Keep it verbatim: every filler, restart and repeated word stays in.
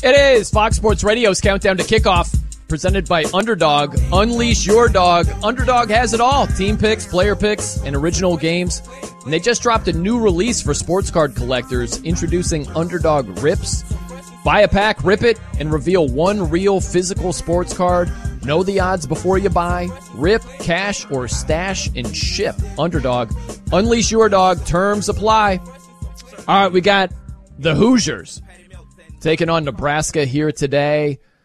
It is Fox Sports Radio's Countdown to Kickoff, presented by Underdog. Unleash your dog. Underdog has it all. Team picks, player picks, and original games. And they just dropped a new release for sports card collectors, introducing Underdog Rips. Buy a pack, rip it, and reveal one real physical sports card. Know the odds before you buy. Rip, cash, or stash, and ship. Underdog. Unleash your dog. Terms apply. All right, we got the Hoosiers taking on Nebraska here today.